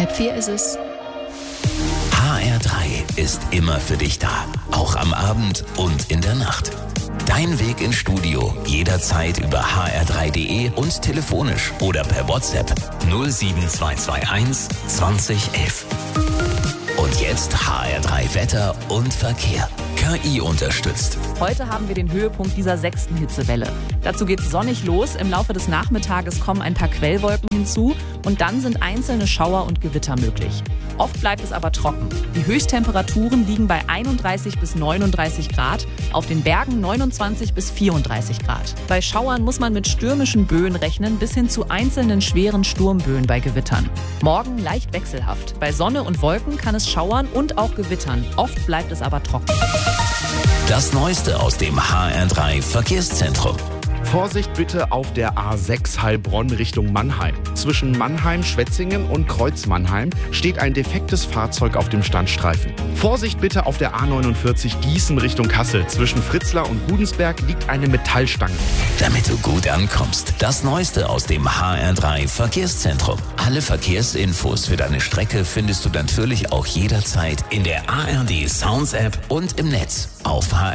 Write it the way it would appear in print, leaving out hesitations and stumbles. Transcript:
3:30 ist es. HR3 ist immer für dich da, auch am Abend und in der Nacht. Dein Weg ins Studio jederzeit über hr3.de und telefonisch oder per WhatsApp 07221 2011. Und jetzt HR3 Wetter und Verkehr. KI unterstützt. Heute haben wir den Höhepunkt dieser 6. Hitzewelle. Dazu geht's sonnig los. Im Laufe des Nachmittages kommen ein paar Quellwolken hinzu und dann sind einzelne Schauer und Gewitter möglich. Oft bleibt es aber trocken. Die Höchsttemperaturen liegen bei 31 bis 39 Grad, auf den Bergen 29 bis 34 Grad. Bei Schauern muss man mit stürmischen Böen rechnen, bis hin zu einzelnen schweren Sturmböen bei Gewittern. Morgen leicht wechselhaft. Bei Sonne und Wolken kann es schauern und auch gewittern. Oft bleibt es aber trocken. Das Neueste aus dem HR3 Verkehrszentrum. Vorsicht bitte auf der A6 Heilbronn Richtung Mannheim. Zwischen Mannheim, Schwetzingen und Kreuz Mannheim steht ein defektes Fahrzeug auf dem Standstreifen. Vorsicht bitte auf der A49 Gießen Richtung Kassel. Zwischen Fritzlar und Gudensberg liegt eine Metallstange. Damit du gut ankommst, das Neueste aus dem HR3 Verkehrszentrum. Alle Verkehrsinfos für deine Strecke findest du natürlich auch jederzeit in der ARD Sounds App und im Netz auf HR3.